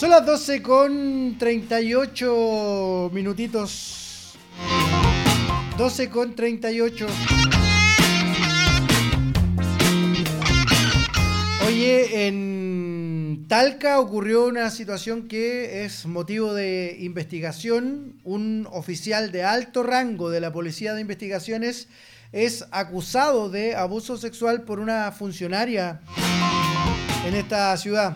Son las 12 con 38 minutitos. 12 con 38. Oye, en Talca ocurrió una situación que es motivo de investigación. Un oficial de alto rango de la Policía de Investigaciones es acusado de abuso sexual por una funcionaria en esta ciudad.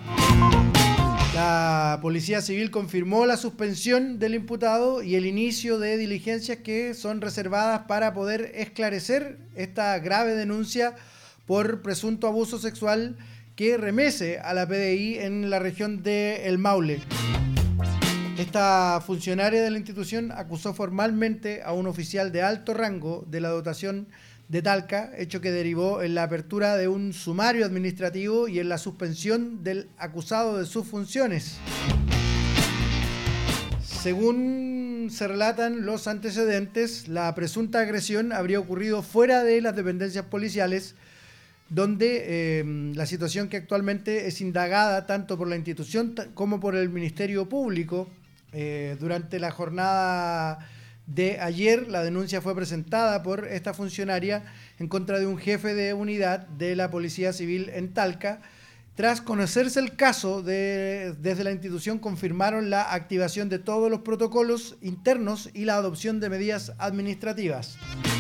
La Policía Civil confirmó la suspensión del imputado y el inicio de diligencias que son reservadas para poder esclarecer esta grave denuncia por presunto abuso sexual que remece a la PDI en la región de El Maule. Esta funcionaria de la institución acusó formalmente a un oficial de alto rango de la dotación de Talca, hecho que derivó en la apertura de un sumario administrativo y en la suspensión del acusado de sus funciones. Según se relatan los antecedentes, la presunta agresión habría ocurrido fuera de las dependencias policiales, donde la situación que actualmente es indagada tanto por la institución como por el Ministerio Público. Durante la jornada de ayer, la denuncia fue presentada por esta funcionaria en contra de un jefe de unidad de la Policía Civil en Talca. Tras conocerse el caso, desde la institución confirmaron la activación de todos los protocolos internos y la adopción de medidas administrativas.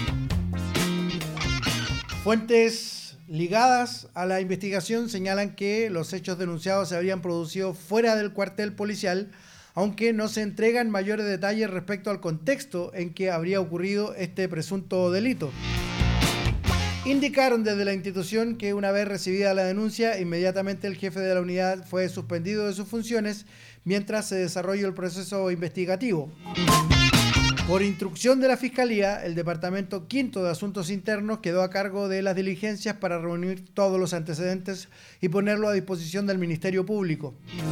Fuentes ligadas a la investigación señalan que los hechos denunciados se habrían producido fuera del cuartel policial, aunque no se entregan mayores detalles respecto al contexto en que habría ocurrido este presunto delito. Indicaron desde la institución que una vez recibida la denuncia, inmediatamente el jefe de la unidad fue suspendido de sus funciones mientras se desarrolla el proceso investigativo. Por instrucción de la Fiscalía, el Departamento Quinto de Asuntos Internos quedó a cargo de las diligencias para reunir todos los antecedentes y ponerlo a disposición del Ministerio Público.